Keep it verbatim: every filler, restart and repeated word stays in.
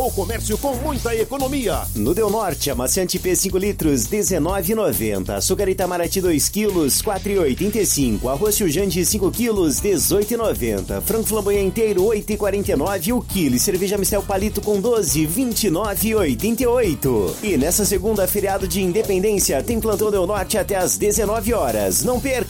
O comércio com muita economia. No Del Norte, amaciante P cinco litros, dezenove e noventa. Açúcar Itamaraty dois quilos, quatro e oitenta e cinco. Arroz Chujante cinco quilos, dezoito e noventa. Frango flamboyant inteiro, oito e quarenta e nove o quilo. E cerveja Micel Palito com doze, vinte e nove e oitenta e oito. E nessa segunda, feriado de Independência, tem plantão Del Norte até às dezenove horas. Não perca!